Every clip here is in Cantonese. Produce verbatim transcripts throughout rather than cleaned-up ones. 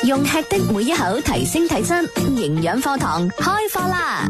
用吃的每一口提升體質，營養課堂開課啦！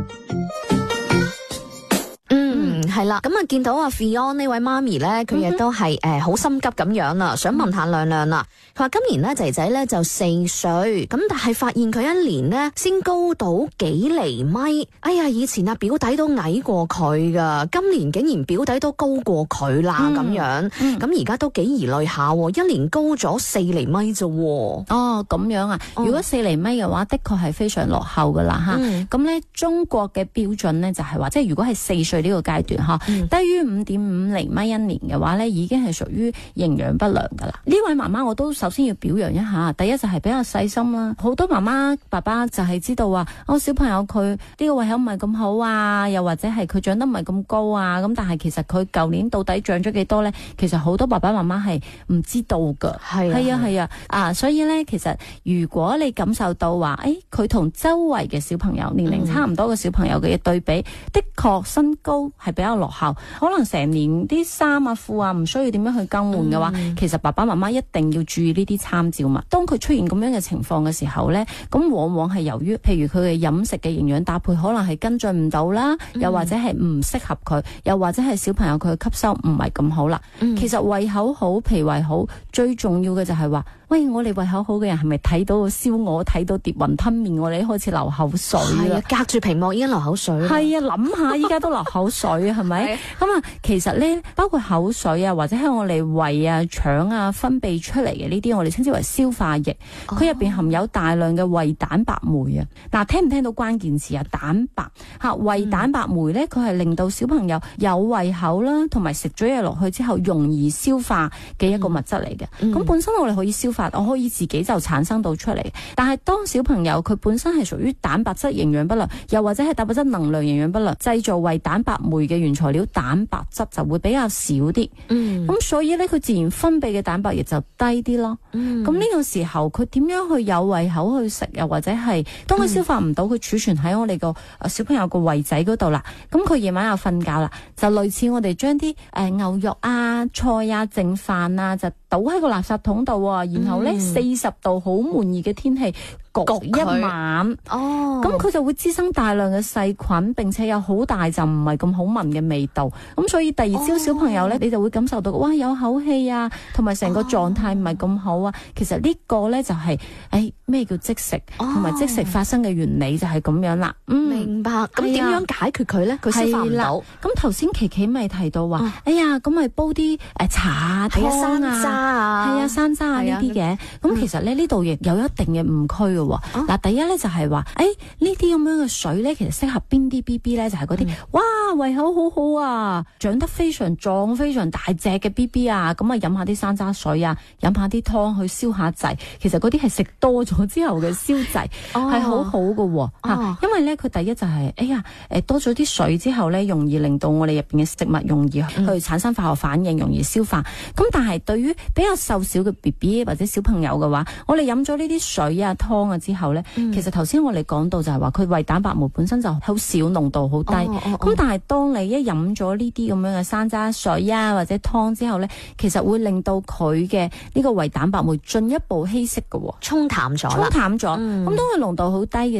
嗯，係啦，咁啊見到阿 Fion 呢位媽咪咧，佢亦都係誒好心急咁樣啦，想問下亮亮啦。佢話今年咧仔仔咧就四歲，咁但係發現佢一年咧先高到幾厘米。哎呀，以前啊表弟都矮過佢噶，今年竟然表弟都高過佢啦咁樣。咁而家都幾疑慮下，一年高咗四厘米啫。 哦，咁樣啊？哦、如果四厘米嘅話，的確係非常落後噶啦吓。咁咧、嗯，中國嘅標準咧就係話，即係如果係四歲呢個階段吓，嗯、低於五點五厘米一年嘅話咧，已經係屬於營養不良噶啦。呢位媽媽我都首先要表揚一下，第一就係比較細心啦。好多媽媽爸爸就係知道話，我、哦、小朋友佢呢個胃口唔係咁好啊，又或者係佢長得唔係咁高啊，咁但係其實佢舊年到底長咗幾多咧？其實好多爸爸媽媽係唔知道噶。係係啊係啊啊！所以咧，其實如果你感受到話，誒佢同周圍嘅小朋友年齡差唔多嘅小朋友嘅對比，嗯、的確身高係比較落後，可能成年啲衫啊褲啊唔需要點樣去更換嘅話，嗯、其實爸爸媽媽一定要注意呢啲參照嘛。當佢出現咁樣嘅情況嘅時候咧，咁往往係由於譬如佢嘅飲食嘅營養搭配可能係跟進唔到啦，嗯、又或者係唔適合佢，又或者係小朋友佢嘅吸收唔係咁好啦。嗯、其實胃口好、脾胃好，最重要嘅就係話，喂，我哋胃口好嘅人係咪睇到燒鵝、睇到碟雲吞麵，我哋開始流口水啦？ 隔住屏幕已經流口水。 係啊，諗下依家都流口水，係咪？咁啊，其實咧，包括口水啊，或者喺我哋胃啊、腸啊分泌出嚟嘅呢啲，我哋稱之為消化液，佢入邊含有大量嘅胃蛋白酶啊。嗱，聽唔聽到關鍵詞啊？蛋白吓，胃蛋白酶咧，佢係令到小朋友有胃口啦，同埋食咗嘢落去之後容易消化嘅一個物質嚟嘅。咁、嗯、本身我哋可以消化，我可以自己就產生到出嚟。但係當小朋友佢本身係屬於蛋白質營養不良，又或者係蛋白質能量營養不良，製造胃蛋白酶嘅原材料蛋白質就會比較少啲。嗯，咁所以咧，佢自然分泌嘅蛋白液就低啲咯。嗯，咁呢個時候佢點樣去有胃口去食，又或者係當佢消化唔到，佢儲存喺我哋個小朋友個胃仔嗰度啦。咁佢夜晚又瞓覺啦，就類似我哋將啲誒牛肉啊、菜啊、剩飯啊，就倒喺個垃圾桶度啊，然後咧四十度好悶熱嘅天氣焗一晚。哦，咁佢就會滋生大量嘅細菌，並且有好大陣唔係咁好聞嘅味道。咁所以第二朝小朋友咧，哦、你就會感受到哇有口氣啊，同埋成個狀態唔係咁好啊。哦、其實呢個咧就係誒咩叫積食，同埋積食發生嘅原理就係咁樣啦。嗯， 明白。咁點樣解決佢咧？佢消化唔到。 咁頭先琪琪咪提到話，嗯、哎呀，咁咪煲啲誒茶湯啊、 山楂啊， 係啊山楂啊呢啲嘅。咁其實咧呢度亦有一定嘅誤區嘅。嗱、嗯，第一咧就係話，誒呢啲咁樣嘅水咧，其實適合邊啲 B B 咧？就係嗰啲哇胃口好好啊，長得非常壯、非常大隻嘅 B B 啊，咁啊飲下啲山楂水啊，飲下啲湯去消下滯。其實嗰啲係食多咗之後嘅消滯，係好好嘅吓。因為咧佢第一就係、是，哎呀誒多咗啲水之後咧，容易令到我哋入邊嘅食物容易去產生化學反應，容易消化。咁、嗯、但係對於比較瘦小嘅 B B 或者小朋友嘅話，我哋飲咗呢啲水啊湯啊之後咧，嗯、其實頭先我哋講到就係話佢胃蛋白酶本身就好少，濃度好低。咁、哦哦哦、但係當你一飲咗呢啲咁樣嘅山楂水啊或者湯之後咧，其實會令到佢嘅呢個胃蛋白酶進一步稀釋嘅， 沖淡咗啦， 沖淡咗。咁、嗯、當佢濃度好低嘅